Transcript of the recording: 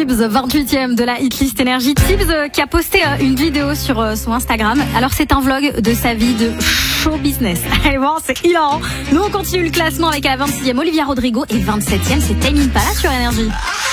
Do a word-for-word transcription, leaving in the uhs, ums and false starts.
Tibbs, vingt-huitième de la hitlist Énergie. Tibbs euh, qui a posté euh, une vidéo sur euh, son Instagram. Alors c'est un vlog de sa vie de show business. Et bon, c'est hilarant. Nous on continue le classement avec à la vingt-sixième Olivia Rodrigo et vingt-septième c'est Tame Impala sur Énergie.